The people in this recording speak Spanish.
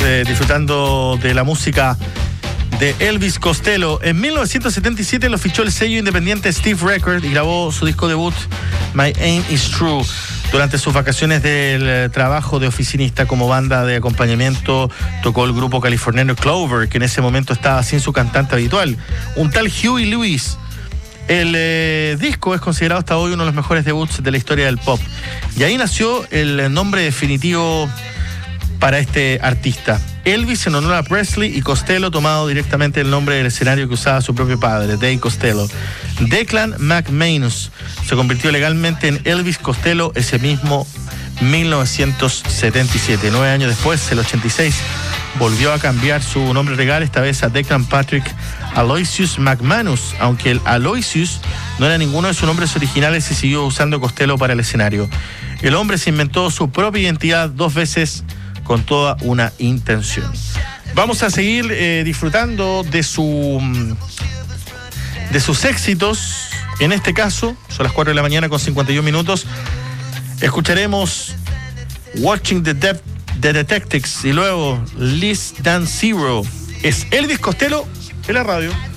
disfrutando de la música de Elvis Costello. En 1977 lo fichó el sello independiente Steve Records y grabó su disco debut My Aim Is True. Durante sus vacaciones del trabajo de oficinista como banda de acompañamiento tocó el grupo californiano Clover, que en ese momento estaba sin su cantante habitual, un tal Huey Lewis. El disco es considerado hasta hoy uno de los mejores debuts de la historia del pop. Y ahí nació el nombre definitivo para este artista. Elvis en honor a Presley y Costello tomado directamente el nombre del escenario que usaba su propio padre, Dave Costello. Declan McManus se convirtió legalmente en Elvis Costello ese mismo 1977. 9 años después, el 86, volvió a cambiar su nombre legal, esta vez a Declan Patrick Aloysius McManus, aunque el Aloysius no era ninguno de sus nombres originales y siguió usando Costello para el escenario. El hombre se inventó su propia identidad 2 veces con toda una intención. Vamos a seguir disfrutando de sus éxitos. En este caso, son las 4 de la mañana con 51 minutos. Escucharemos Watching the Detectives y luego Less Than Zero. Es Elvis Costello en la radio.